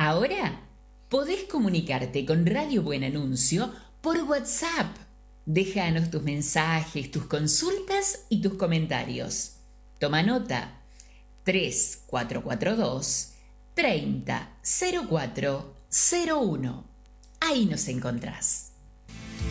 Ahora podés comunicarte con Radio Buen Anuncio por WhatsApp. Déjanos tus mensajes, tus consultas y tus comentarios. Toma nota: 3442 30 04 01. Ahí nos encontrás.